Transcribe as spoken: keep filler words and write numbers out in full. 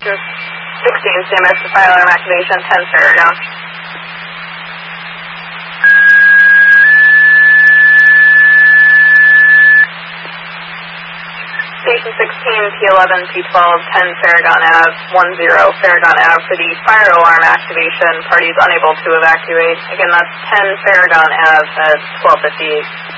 sixteen, stand by for fire alarm activation, ten Paragon. Station sixteen, P eleven, P twelve, ten Paragon Ave, one zero Paragon Ave for the fire alarm activation. Parties unable to evacuate. Again, that's ten Paragon Ave at twelve fifty-eight.